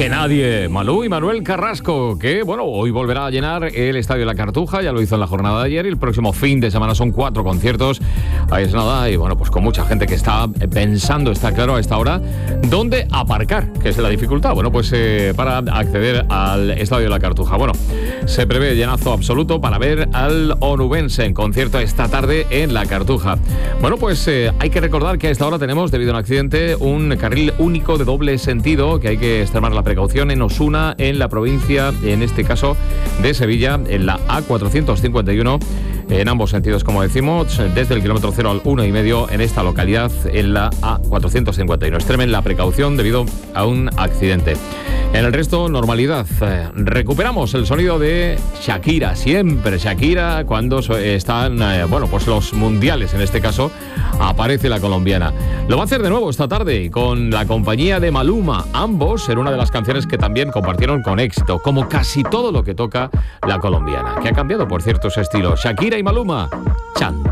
que nadie. Malú y Manuel Carrasco, que bueno, hoy volverá a llenar el Estadio La Cartuja, ya lo hizo en la jornada de ayer, y el próximo fin de semana son 4 conciertos. Ahí es nada, y bueno, pues con mucha gente que está pensando, está claro a esta hora, dónde aparcar, que es la dificultad. Bueno, pues para acceder al Estadio La Cartuja. Bueno, se prevé llenazo absoluto para ver al Onubense en concierto esta tarde en La Cartuja. Bueno, pues hay que recordar que a esta hora tenemos, debido a un accidente, un carril único de doble sentido, que hay que extremar la precaución en Osuna, en la provincia, en este caso de Sevilla, en la A451, en ambos sentidos, como decimos, desde el kilómetro 0 al 1,5 en esta localidad, en la A451. Extremen la precaución debido a un accidente. En el resto, normalidad. Recuperamos el sonido de Shakira, siempre Shakira, cuando están, bueno, pues los mundiales, en este caso, aparece la colombiana. Lo va a hacer de nuevo esta tarde con la compañía de Maluma, ambos en una de las canciones que también compartieron con éxito, como casi todo lo que toca la colombiana, que ha cambiado, por cierto, su estilo. Shakira y Maluma, Chan.